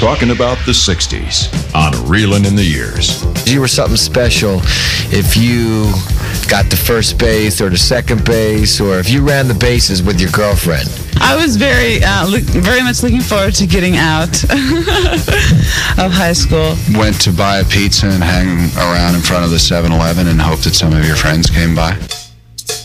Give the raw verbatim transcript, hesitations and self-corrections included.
talking about the sixties on Reelin' in the Years. You were something special if you got to first base or to second base, or if you ran the bases with your girlfriend. I was very, uh, look, very much looking forward to getting out of high school. Went to buy a pizza and hang around in front of the seven eleven and hoped that some of your friends came by.